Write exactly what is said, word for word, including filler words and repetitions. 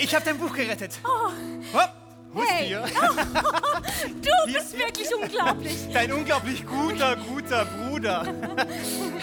Ich habe dein Buch gerettet. Oh. Oh, wo ist Hey. hier? Du bist wirklich unglaublich. Dein unglaublich guter, guter Bruder.